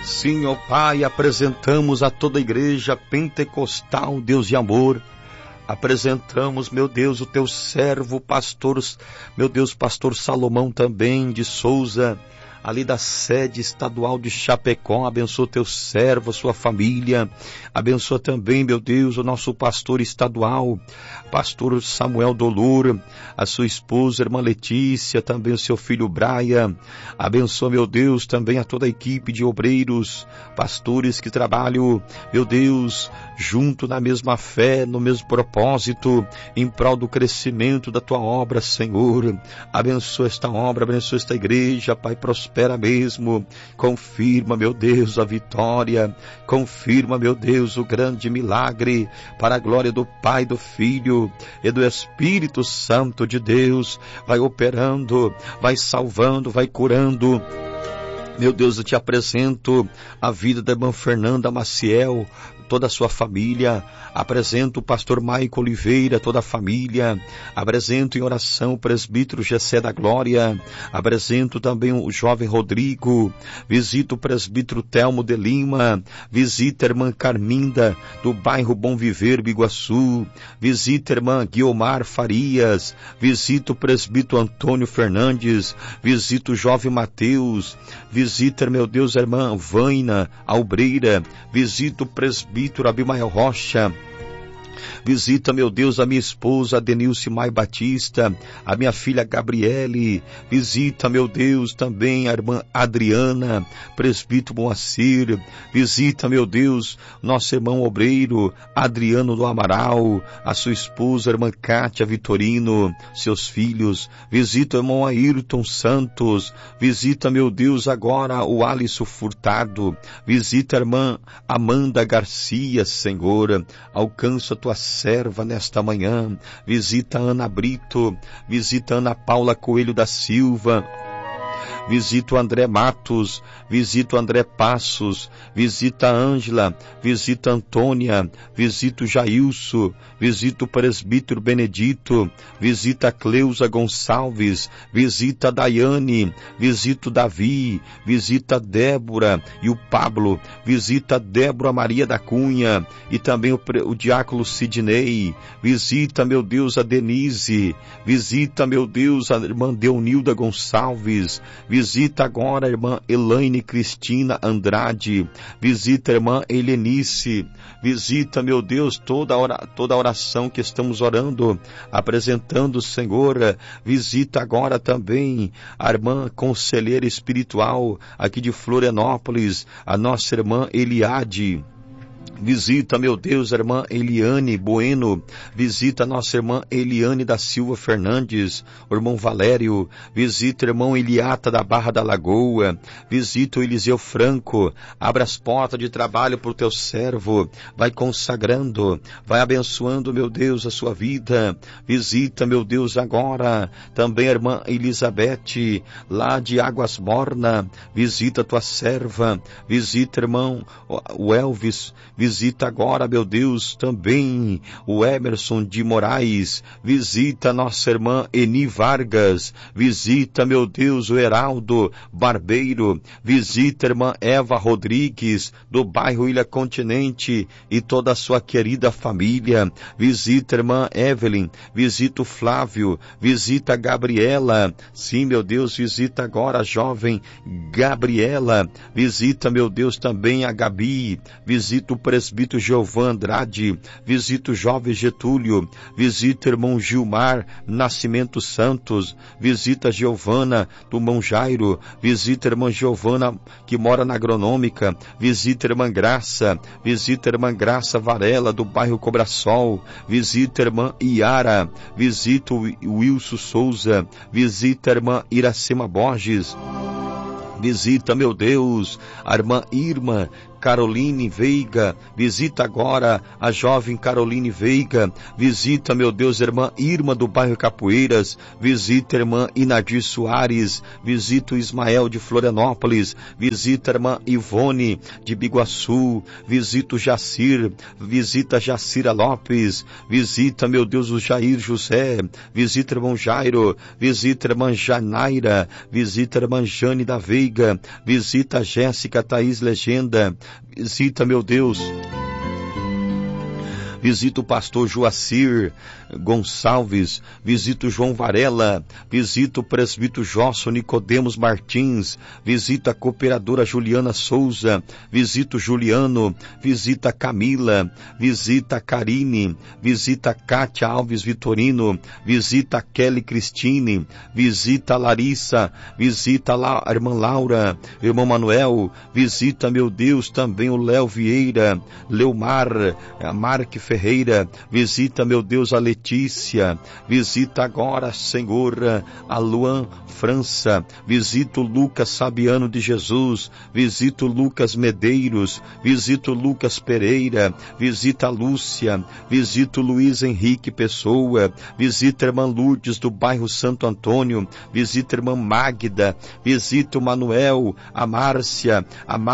Sim, ó Pai, apresentamos a toda a igreja pentecostal, Deus de amor. Apresentamos, meu Deus, o teu servo, pastor, meu Deus, pastor Salomão também de Souza, ali da sede estadual de Chapecó. Abençoa teu servo, sua família. Abençoa também, meu Deus, o nosso pastor estadual, pastor Samuel Dolor, a sua esposa, irmã Letícia, também o seu filho Brian. Abençoa, meu Deus, também a toda a equipe de obreiros, pastores que trabalham, meu Deus, junto na mesma fé, no mesmo propósito, em prol do crescimento da tua obra, Senhor. Abençoa esta obra, abençoa esta igreja, Pai, prospera mesmo. Confirma, meu Deus, a vitória. Confirma, meu Deus, o grande milagre, para a glória do Pai, do Filho e do Espírito Santo de Deus. Vai operando, vai salvando, vai curando. Meu Deus, eu te apresento a vida da irmã Fernanda Maciel, toda a sua família. Apresento o pastor Maico Oliveira, toda a família. Apresento em oração o presbítero Gessé da Glória. Apresento também o jovem Rodrigo. Visito o presbítero Telmo de Lima. Visita a irmã Carminda, do bairro Bom Viver, Biguaçu. Visita a irmã Guiomar Farias. Visito o presbítero Antônio Fernandes. Visito o jovem Mateus. Visita, meu Deus, a irmã Vaina Albreira. Visito o presbítero Abimael Rocha. Visita, meu Deus, a minha esposa Denilce Mai Batista, a minha filha Gabriele. Visita, meu Deus, também a irmã Adriana, presbítero Moacir. Visita, meu Deus, nosso irmão obreiro Adriano do Amaral, a sua esposa, a irmã Cátia Vitorino, seus filhos. Visita o irmão Ayrton Santos. Visita, meu Deus, agora o Alisson Furtado. Visita a irmã Amanda Garcia, Senhor. Alcança a tua serva nesta manhã. Visita Ana Brito, visita Ana Paula Coelho da Silva. Visita o André Matos, visita o André Passos, visita a Ângela, visita a Antônia, visita o Jailson, visita o presbítero Benedito, visita a Cleusa Gonçalves, visita a Daiane, visita o Davi, visita a Débora e o Pablo, visita a Débora Maria da Cunha e também o diácono Sidney. Visita, meu Deus, a Denise, visita, meu Deus, a irmã Deunilda Gonçalves. Visita agora a irmã Elaine Cristina Andrade. Visita a irmã Helenice. Visita, meu Deus, toda a oração que estamos orando, apresentando, Senhor. Visita agora também a irmã conselheira espiritual aqui de Florianópolis, a nossa irmã Eliade. Visita, meu Deus, a irmã Eliane Bueno. Visita a nossa irmã Eliane da Silva Fernandes, o irmão Valério. Visita o irmão Eliata da Barra da Lagoa. Visita o Eliseu Franco. Abra as portas de trabalho para o teu servo. Vai consagrando, vai abençoando, meu Deus, a sua vida. Visita, meu Deus, agora também a irmã Elizabeth, lá de Águas Morna. Visita a tua serva. Visita, irmão, o Elvis. Visita agora, meu Deus, também o Emerson de Moraes. Visita nossa irmã Eni Vargas. Visita, meu Deus, o Heraldo Barbeiro. Visita a irmã Eva Rodrigues, do bairro Ilha Continente, e toda a sua querida família. Visita a irmã Evelyn. Visita o Flávio. Visita a Gabriela. Sim, meu Deus, visita agora a jovem Gabriela. Visita, meu Deus, também a Gabi. Visita o presbítero Giovan Andrade. Visita o jovem Getúlio. Visita o irmão Gilmar Nascimento Santos. Visita a Giovana do irmão Jairo. Visita a irmã Giovana que mora na Agronômica. Visita a irmã Graça. Visita a irmã Graça Varela do bairro Cobrasol. Visita a irmã Iara. Visita o Wilson Souza. Visita a irmã Iracema Borges. Visita, meu Deus, a irmã Irma Caroline Veiga, visita agora a jovem Caroline Veiga, visita, meu Deus, irmã Irma do bairro Capoeiras, visita a irmã Inadir Soares, visita o Ismael de Florianópolis, visita a irmã Ivone de Biguaçu, visita o Jacir, visita a Jacira Lopes, visita, meu Deus, o Jair José, visita o irmão Jairo, visita a irmã Janaira, visita a irmã Jane da Veiga, visita a Jéssica Thaís Legenda, visita, meu Deus, visita o pastor Joacir Gonçalves, visita o João Varela, visita o presbítero Josso Nicodemos Martins, visita a cooperadora Juliana Souza, visita o Juliano, visita a Camila, visita a Karine, visita a Cátia Alves Vitorino, visita a Kelly Cristine, visita a Larissa, visita a irmã Laura, irmão Manuel, visita, meu Deus, também o Léo Vieira, Leomar, a Marque Ferreira, visita, meu Deus, a Letícia, visita agora, Senhor, a Luan França, visita o Lucas Sabiano de Jesus, visita o Lucas Medeiros, visita o Lucas Pereira, visita a Lúcia, visita o Luiz Henrique Pessoa, visita a irmã Lourdes do bairro Santo Antônio, visita a irmã Magda, visita o Manuel, a Márcia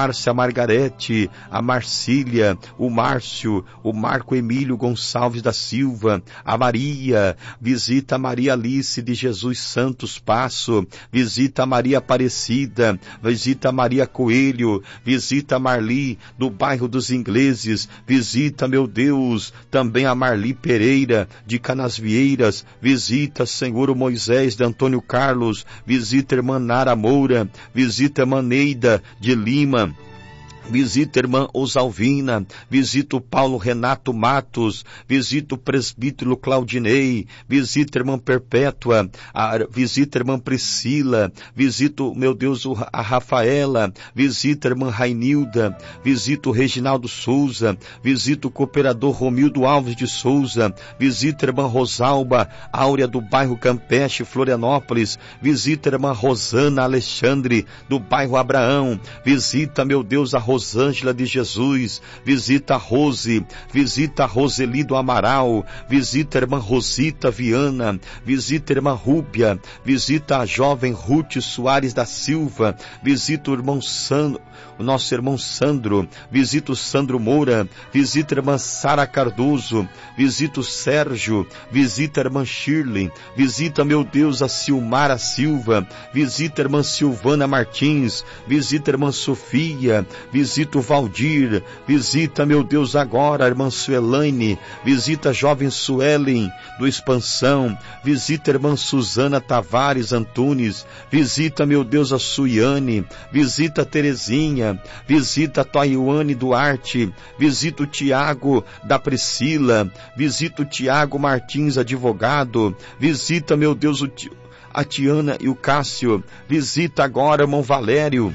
Margarete, a Marcília, o Márcio, o Marco Emílio Gonçalves da Silva, a Maria, visita a Maria Alice de Jesus Santos Passo, visita a Maria Aparecida, visita a Maria Coelho, visita a Marli do bairro dos Ingleses, visita, meu Deus, também a Marli Pereira de Canasvieiras, visita, Senhor, o Moisés de Antônio Carlos, visita a irmã Nara Moura, visita a irmã Neida de Lima, visita a irmã Osalvina, visita o Paulo Renato Matos, visita o presbítero Claudinei, visita a irmã Perpétua, visita a irmã Priscila, visita, meu Deus, a Rafaela, visita a irmã Rainilda, visita o Reginaldo Souza, visita o cooperador Romildo Alves de Souza, visita a irmã Rosalba Áurea do bairro Campeche, Florianópolis, visita a irmã Rosana Alexandre do bairro Abraão, visita, meu Deus, a Rosângela de Jesus, visita a Rose, visita a Roseli do Amaral, visita a irmã Rosita Viana, visita a irmã Rúbia, visita a jovem Ruth Soares da Silva, visita o irmão Sandro, o nosso irmão Sandro, visita o Sandro Moura, visita a irmã Sara Cardoso, visita o Sérgio, visita a irmã Shirley, visita, meu Deus, a Silmara Silva, visita a irmã Silvana Martins, visita a irmã Sofia, visita o Valdir, visita, meu Deus, agora a irmã Suelaine, visita a jovem Suelen do Expansão, visita a irmã Suzana Tavares Antunes, visita, meu Deus, a Suiane, visita a Terezinha, visita a Taiwane Duarte, visita o Tiago da Priscila, visita o Tiago Martins, advogado, visita, meu Deus, a Tiana e o Cássio, visita agora o irmão Valério,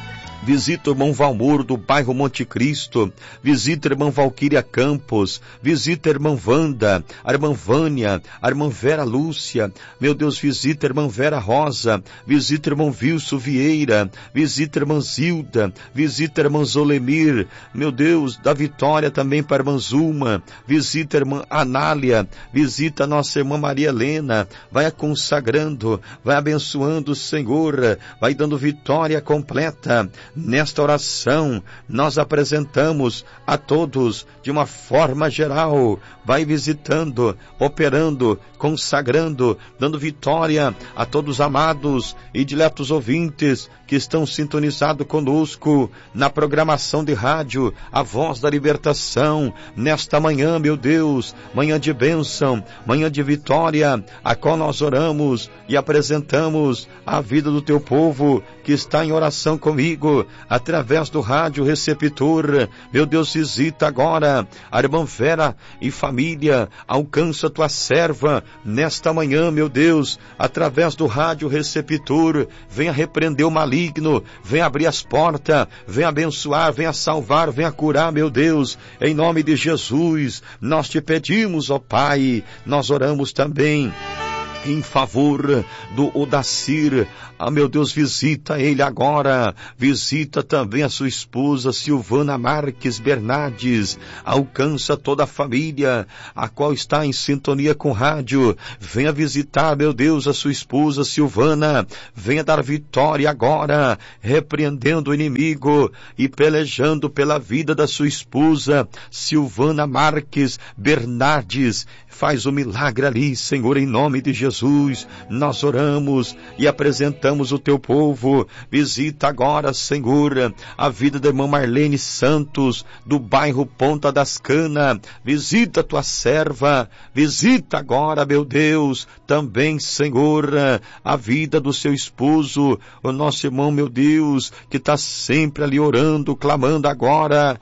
visita o irmão Valmor do bairro Monte Cristo, visita a irmã Valquíria Campos, visita a irmã Wanda, a irmã Vânia, a irmã Vera Lúcia, meu Deus, visita a irmã Vera Rosa, visita o irmão Wilson Vieira, visita a irmã Zilda, visita a irmã Zolemir, meu Deus, da Vitória também para a irmã Zulma, visita a irmã Anália, visita a nossa irmã Maria Helena, vai consagrando, vai abençoando o Senhor, vai dando vitória completa. Nesta oração, nós apresentamos a todos de uma forma geral, vai visitando, operando, consagrando, dando vitória a todos amados e diletos ouvintes que estão sintonizados conosco na programação de rádio, a Voz da Libertação, nesta manhã, meu Deus, manhã de bênção, manhã de vitória, a qual nós oramos e apresentamos a vida do teu povo que está em oração comigo, através do rádio receptor. Meu Deus, visita agora a irmã Vera e família, alcança tua serva nesta manhã, meu Deus, através do rádio receptor, venha repreender o maligno, venha abrir as portas, venha abençoar, venha salvar, venha curar, meu Deus, em nome de Jesus, nós te pedimos, ó Pai, nós oramos também em favor do Odacir. Meu Deus, visita ele agora, visita também a sua esposa Silvana Marques Bernardes, alcança toda a família, a qual está em sintonia com rádio. Venha visitar, meu Deus, a sua esposa Silvana, venha dar vitória agora, repreendendo o inimigo e pelejando pela vida da sua esposa Silvana Marques Bernardes. Faz um milagre ali, Senhor, em nome de Jesus. Nós oramos e apresentamos o teu povo. Visita agora, Senhor, a vida da irmã Marlene Santos, do bairro Ponta das Canas. Visita a tua serva. Visita agora, meu Deus, também, Senhor, a vida do seu esposo, o nosso irmão, meu Deus, que está sempre ali orando, clamando agora,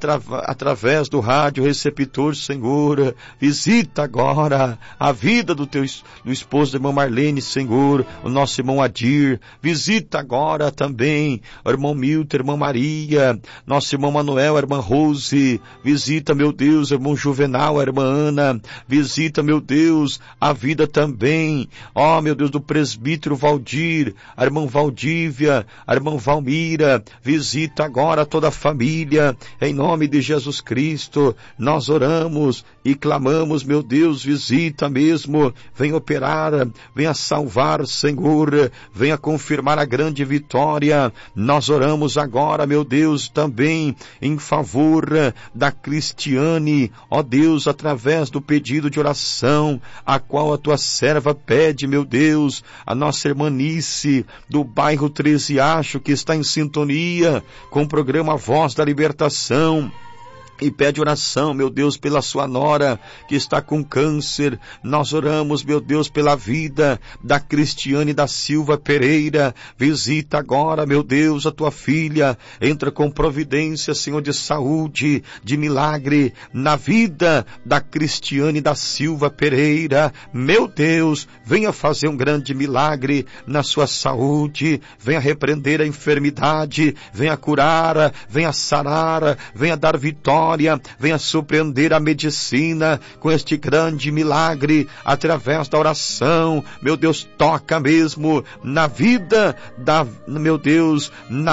através do rádio receptor, Senhor. Visita agora a vida do esposo da irmã Marlene, Senhor, o nosso irmão Adir. Visita agora também o irmão Milton, a irmã Maria, nosso irmão Manuel, a irmã Rose. Visita, meu Deus, o irmão Juvenal, a irmã Ana. Visita, meu Deus, a vida também, meu Deus, do presbítero Valdir, a irmã Valdívia, a irmã Valmira. Visita agora toda a família, em nome de Jesus Cristo. Nós oramos e clamamos, meu Deus, visita mesmo, venha operar, venha salvar, Senhor, venha confirmar a grande vitória. Nós oramos agora, meu Deus, também em favor da Cristiane, Deus, através do pedido de oração, a qual a tua serva pede, meu Deus, a nossa irmã Nice, do bairro 13 Acho, que está em sintonia com o programa Voz da Libertação, e pede oração, meu Deus, pela sua nora que está com câncer. Nós oramos, meu Deus, pela vida da Cristiane da Silva Pereira. Visita agora, meu Deus, a tua filha. Entra com providência, Senhor, de saúde, de milagre na vida da Cristiane da Silva Pereira. Meu Deus, venha fazer um grande milagre na sua saúde. Venha repreender a enfermidade, venha curar, venha sarar, venha dar vitória, venha surpreender a medicina com este grande milagre através da oração. Meu Deus, toca mesmo na vida meu Deus,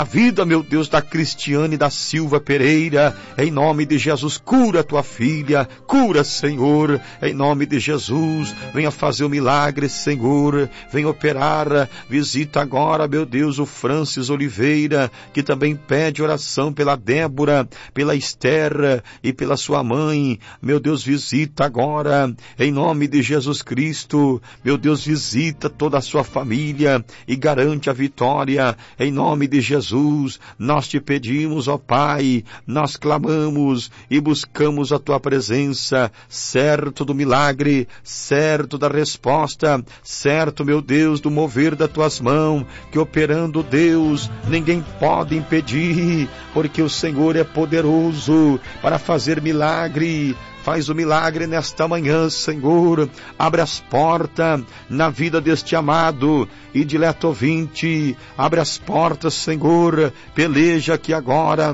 da Cristiane da Silva Pereira. Em nome de Jesus, cura tua filha, cura, Senhor, em nome de Jesus. Venha fazer o milagre, Senhor, venha operar. Visita agora, meu Deus, o Francis Oliveira, que também pede oração pela Débora, pela Esther e pela sua mãe. Meu Deus, visita agora, em nome de Jesus Cristo. Meu Deus, visita toda a sua família e garante a vitória, em nome de Jesus. Nós te pedimos, ó Pai, nós clamamos e buscamos a tua presença, certo do milagre, certo da resposta, certo, meu Deus, do mover das tuas mãos, que operando, Deus, ninguém pode impedir, porque o Senhor é poderoso para fazer milagre. Faz o milagre nesta manhã, Senhor. Abre as portas na vida deste amado e dileto ouvinte. Abre as portas, Senhor. Peleja aqui agora.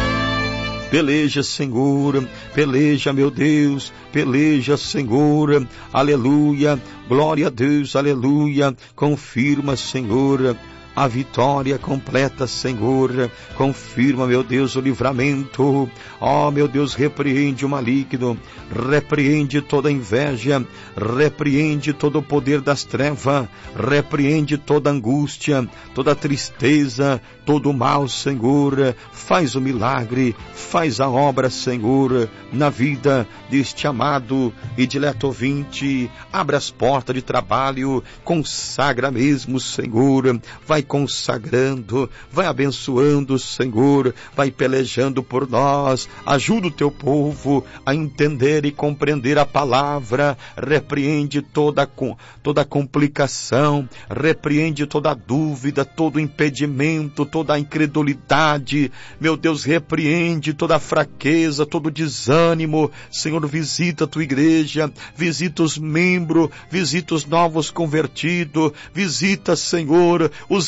Peleja, Senhor. Peleja, meu Deus. Peleja, Senhor. Aleluia. Glória a Deus. Aleluia. Confirma, Senhor, a vitória completa, Senhor. Confirma, meu Deus, o livramento. Meu Deus, repreende o maligno, repreende toda inveja, repreende todo o poder das trevas, repreende toda angústia, toda tristeza, todo o mal, Senhor. Faz o milagre, faz a obra, Senhor, na vida deste amado e dileto ouvinte. Abre as portas de trabalho, consagra mesmo, Senhor. Vai consagrando, vai abençoando, Senhor, vai pelejando por nós. Ajuda o teu povo a entender e compreender a palavra. Repreende toda complicação, repreende toda dúvida, todo impedimento, toda incredulidade. Meu Deus, repreende toda fraqueza, todo desânimo. Senhor, visita a tua igreja, visita os membros, visita os novos convertidos, visita, Senhor, os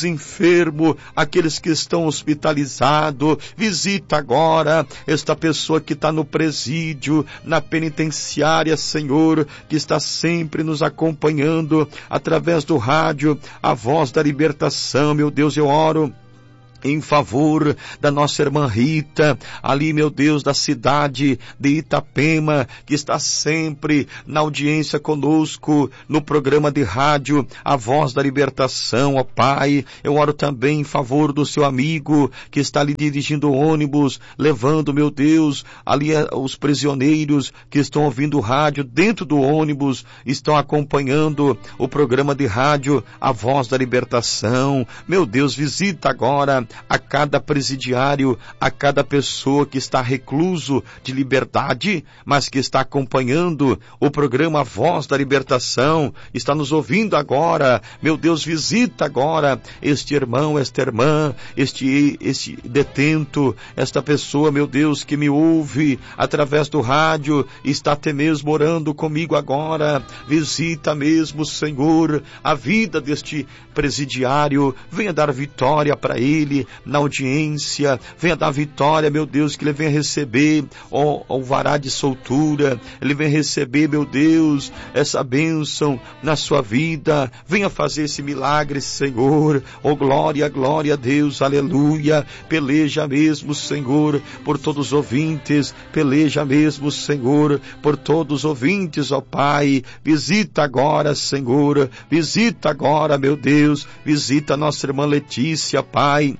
os enfermos, aqueles que estão hospitalizados. Visita agora esta pessoa que está no presídio, na penitenciária, Senhor, que está sempre nos acompanhando através do rádio, a voz da libertação. Meu Deus, eu oro em favor da nossa irmã Rita, ali, meu Deus, da cidade de Itapema, que está sempre na audiência conosco, no programa de rádio, a voz da libertação, ó Pai. Eu oro também em favor do seu amigo, que está ali dirigindo o ônibus, levando, meu Deus, ali os prisioneiros que estão ouvindo o rádio dentro do ônibus, estão acompanhando o programa de rádio, a voz da libertação. Meu Deus, visita agora a cada presidiário, a cada pessoa que está recluso de liberdade, mas que está acompanhando o programa Voz da Libertação, está nos ouvindo agora. Meu Deus, visita agora este irmão, esta irmã, este detento, esta pessoa, meu Deus, que me ouve através do rádio, está até mesmo orando comigo agora. Visita mesmo, Senhor, a vida deste presidiário, venha dar vitória para ele na audiência, venha dar vitória, meu Deus, que ele venha receber o vará de soltura, ele venha receber, meu Deus, essa bênção na sua vida, venha fazer esse milagre, Senhor. Oh, glória, glória a Deus, aleluia. Peleja mesmo, Senhor, por todos os ouvintes, peleja mesmo, Senhor, por todos os ouvintes, ó Pai. Visita agora, Senhor, visita agora, meu Deus, visita a nossa irmã Letícia, Pai.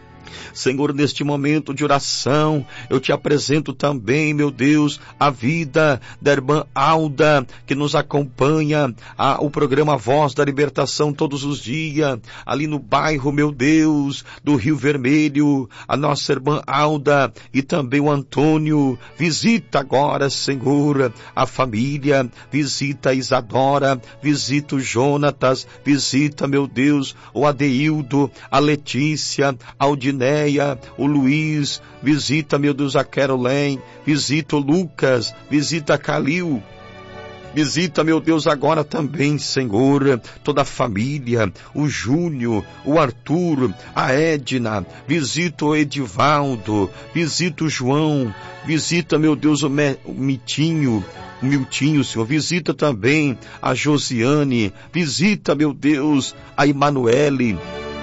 Senhor, neste momento de oração, eu te apresento também, meu Deus, a vida da irmã Alda, que nos acompanha, o programa Voz da Libertação todos os dias, ali no bairro, meu Deus, do Rio Vermelho, a nossa irmã Alda e também o Antônio. Visita agora, Senhor, a família, visita a Isadora, visita o Jonatas, visita, meu Deus, o Adeildo, a Letícia, a Aldinéia, o Luiz, visita, meu Deus, a Caroline, visita o Lucas, visita a Calil, visita, meu Deus, agora também, Senhor, toda a família, o Júnior, o Arthur, a Edna, visita o Edivaldo, visita o João, visita, meu Deus, o Miltinho, Senhor, visita também a Josiane, visita, meu Deus, a Emanuele,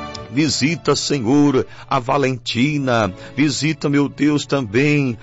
visita, Senhor, a Valentina, visita, meu Deus, também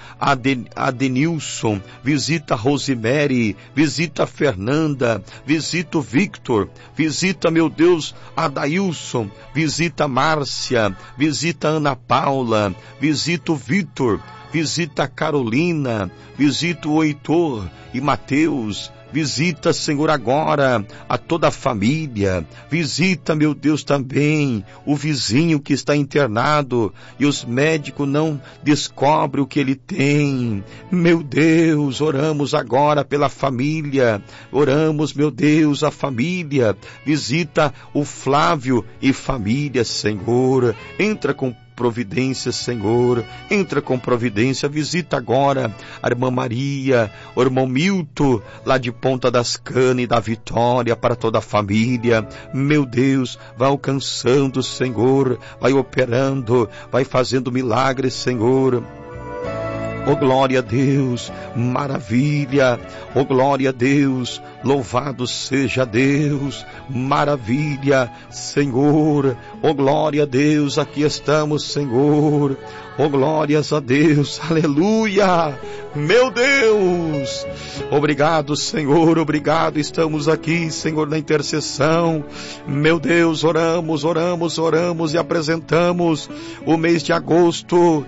a Denilson, visita a Rosemary, visita a Fernanda, visita o Victor, visita, meu Deus, a Dailson, visita a Márcia, visita a Ana Paula, visita o Vitor, visita a Carolina, visita o Heitor e Mateus. Visita, Senhor, agora a toda a família. Visita, meu Deus, também o vizinho que está internado e os médicos não descobrem o que ele tem. Meu Deus, oramos agora pela família. Oramos, meu Deus, a família. Visita o Flávio e família, Senhor. Entra com providência, Senhor, entra com providência, visita agora a irmã Maria, o irmão Milton, lá de Ponta das Canas e da Vitória, para toda a família. Meu Deus, vai alcançando, Senhor, vai operando, vai fazendo milagres, Senhor. Oh, glória a Deus, maravilha, oh, glória a Deus, louvado seja Deus, maravilha, Senhor, oh, glória a Deus, aqui estamos, Senhor, oh, glórias a Deus, aleluia, meu Deus, obrigado, Senhor, obrigado, estamos aqui, Senhor, na intercessão, meu Deus, oramos e apresentamos o mês de agosto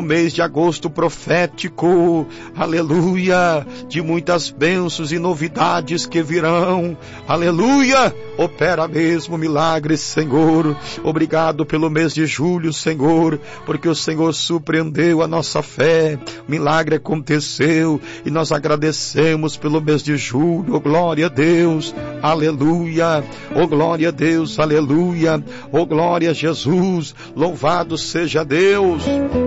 profético, aleluia, de muitas bênçãos e novidades que virão, aleluia, opera mesmo milagres, Senhor, obrigado pelo mês de julho, Senhor, porque o Senhor surpreendeu a nossa fé, milagre aconteceu e nós agradecemos pelo mês de julho, oh glória a Deus, aleluia, oh glória a Deus, aleluia, oh glória a Jesus, louvado seja Deus.